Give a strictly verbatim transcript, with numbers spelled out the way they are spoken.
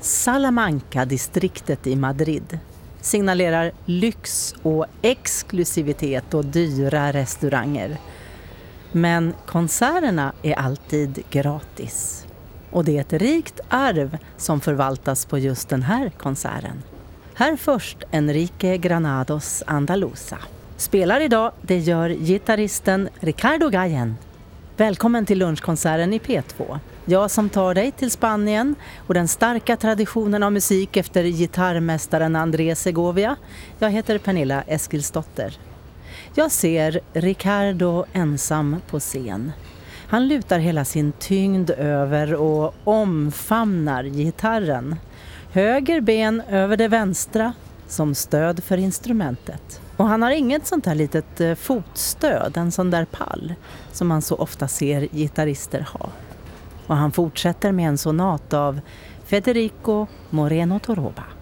Salamanca-distriktet i Madrid signalerar lyx och exklusivitet och dyra restauranger. Men konserterna är alltid gratis. Och det är ett rikt arv som förvaltas på just den här konserten. Här först Enrique Granados Andaluza. Spelar idag, det gör gitarristen Ricardo Gallen. Välkommen till lunchkonserten i P två. Jag som tar dig till Spanien och den starka traditionen av musik efter gitarrmästaren André Segovia. Jag heter Pernilla Eskilsdotter. Jag ser Ricardo ensam på scen. Han lutar hela sin tyngd över och omfamnar gitarren. Höger ben över det vänstra som stöd för instrumentet. Och han har inget sånt här litet fotstöd, en sån där pall som man så ofta ser gitarrister ha. Och han fortsätter med en sonat av Federico Moreno Torroba.